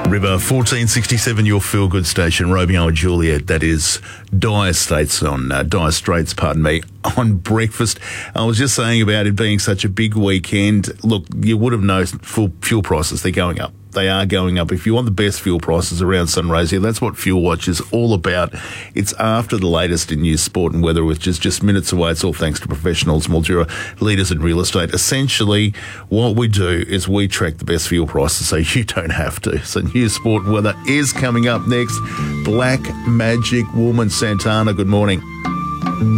River 1467, your feel-good station, Romeo and Juliet. That is Dire Straits on on breakfast. I was just saying about it being such a big weekend. Look, you would have noticed fuel prices, they're going up. They are going up. If you want the best fuel prices around Sunraysia, that's what Fuel Watch is all about. It's after the latest in news, sport and weather, which is just minutes away. It's all thanks to professionals, Mildura, leaders in real estate. Essentially, what we do is we track the best fuel prices so you don't have to. So news, sport and weather is coming up next. Black Magic Woman Santana, good morning.